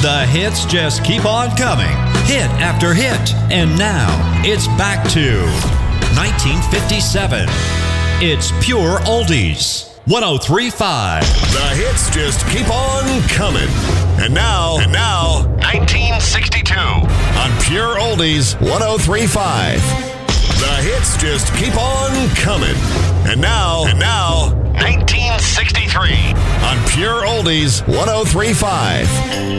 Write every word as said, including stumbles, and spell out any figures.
The hits just keep on coming, hit after hit. And now, it's back to nineteen fifty-seven. It's Pure Oldies. one oh three point five. The hits just keep on coming. And now, and now, nineteen sixty-two. On Pure Oldies, one oh three point five. The hits just keep on coming. And now, and now, nineteen sixty-three. On Pure Oldies, one oh three point five.